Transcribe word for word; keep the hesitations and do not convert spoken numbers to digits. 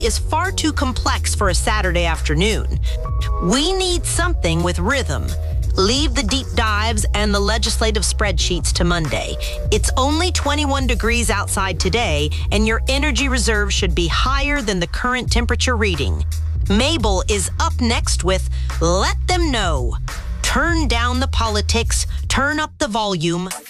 is far too complex for a Saturday afternoon. We need something with rhythm. Leave the deep dives and the legislative spreadsheets to Monday. It's only twenty-one degrees outside today, and your energy reserve should be higher than the current temperature reading. Mabel is up next with Let Them Know. Turn down the politics, turn up the volume.